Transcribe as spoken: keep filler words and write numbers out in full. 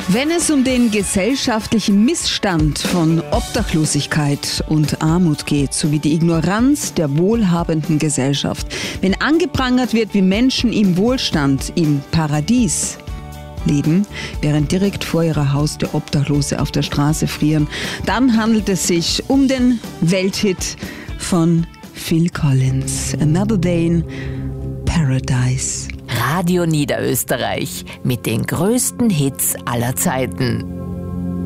Wenn es um den gesellschaftlichen Missstand von Obdachlosigkeit und Armut geht, sowie die Ignoranz der wohlhabenden Gesellschaft, wenn angeprangert wird, wie Menschen im Wohlstand, im Paradies leben, während direkt vor ihrer Haustür Obdachlose auf der Straße frieren, dann handelt es sich um den Welthit von Phil Collins, Another Day in Paradise. Radio Niederösterreich mit den größten Hits aller Zeiten.